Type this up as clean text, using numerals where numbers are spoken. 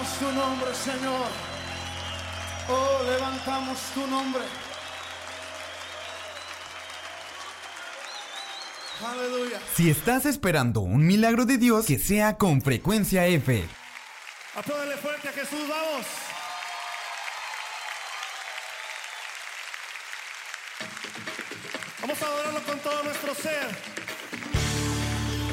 tu nombre, Señor. Oh, levantamos tu nombre. Aleluya. Si estás esperando un milagro de Dios, que sea con Frecuencia F. Apláudale fuerte a Jesús, vamos. Vamos a adorarlo con todo nuestro ser.